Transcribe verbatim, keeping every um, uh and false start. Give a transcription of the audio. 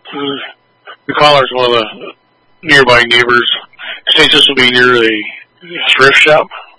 uh, the caller's one of the nearby neighbors. I think this will be near the thrift shop.